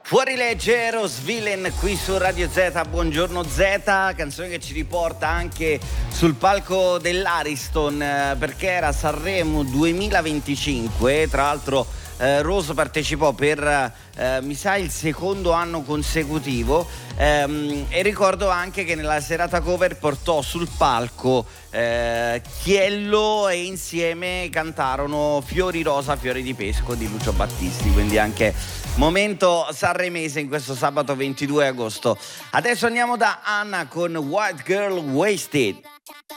Fuorilegge Rose Villain qui su Radio Z, buongiorno Z, canzone che ci riporta anche sul palco dell'Ariston perché era Sanremo 2025, tra l'altro Rose partecipò per mi sa il secondo anno consecutivo e ricordo anche che nella serata cover portò sul palco Chiello e insieme cantarono Fiori Rosa, Fiori di Pesco di Lucio Battisti, quindi anche momento sanremese in questo sabato 22 agosto. Adesso andiamo da Anna con White Girl Wasted.